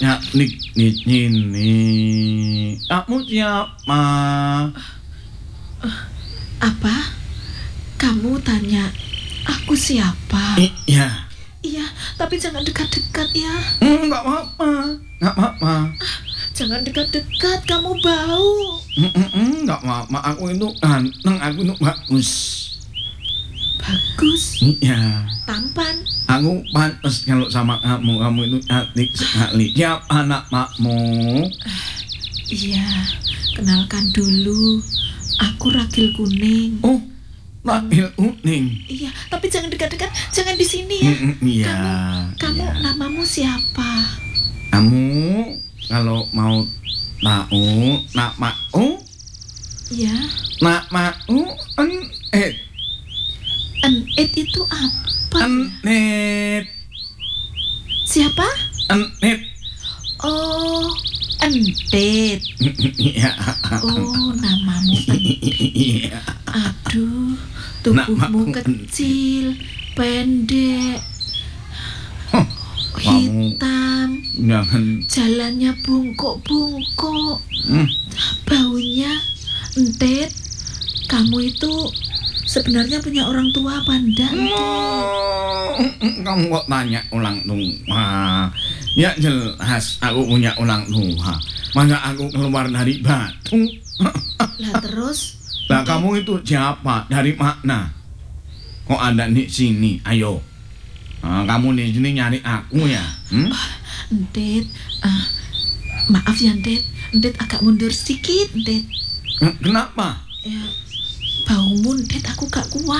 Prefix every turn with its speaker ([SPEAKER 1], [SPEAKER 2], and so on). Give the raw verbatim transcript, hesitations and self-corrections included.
[SPEAKER 1] Ya, nik, nik, ini. Kamu siapa?
[SPEAKER 2] Apa? Kamu tanya aku siapa?
[SPEAKER 1] Iya.
[SPEAKER 2] Iya, tapi jangan dekat-dekat ya.
[SPEAKER 1] Enggak apa-apa, enggak apa-apa.
[SPEAKER 2] Ah, jangan dekat-dekat, kamu bau.
[SPEAKER 1] Enggak apa-apa, aku itu ganteng, aku itu bagus.
[SPEAKER 2] Bagus?
[SPEAKER 1] Iya.
[SPEAKER 2] Tampan?
[SPEAKER 1] Aku pantas kalau sama kamu, kamu itu cantik sekali. Siapa anak makmu?
[SPEAKER 2] Ah, iya, kenalkan dulu. Aku Ragil Kuning.
[SPEAKER 1] Oh, Ragil Kuning.
[SPEAKER 2] Iya, tapi jangan dekat-dekat, jangan di sini ya.
[SPEAKER 1] Mm, iya.
[SPEAKER 2] Kamu, kamu
[SPEAKER 1] iya.
[SPEAKER 2] namamu siapa?
[SPEAKER 1] Kamu kalau mau tahu namaku?
[SPEAKER 2] Iya.
[SPEAKER 1] Namaku Enet.
[SPEAKER 2] Enet itu apa?
[SPEAKER 1] Enet.
[SPEAKER 2] Siapa?
[SPEAKER 1] Enet.
[SPEAKER 2] Oh, Entit.
[SPEAKER 1] Iya.
[SPEAKER 2] Oh, namamu Entit.
[SPEAKER 1] Iya.
[SPEAKER 2] Aduh, tubuhmu kecil, pendek,
[SPEAKER 1] Huh,
[SPEAKER 2] hitam,
[SPEAKER 1] jangan.
[SPEAKER 2] jalannya bungkuk-bungkuk,
[SPEAKER 1] Hmm.
[SPEAKER 2] baunya. Entit, kamu itu sebenarnya punya orang tua apa enggak, Entit?
[SPEAKER 1] Kamu kok tanya ulang tua? Ya jelas aku punya ulang tua. Masa aku keluar dari batu?
[SPEAKER 2] Lah terus?
[SPEAKER 1] Lah kamu itu siapa? Dari mana? Kok ada di sini? Ayo. Nah, kamu di sini nyari aku ya? Hmm?
[SPEAKER 2] Entit, uh, maaf ya Entit. Entit agak mundur sedikit, Entit.
[SPEAKER 1] Kenapa?
[SPEAKER 2] Ya, baumu Entit aku gak kuat.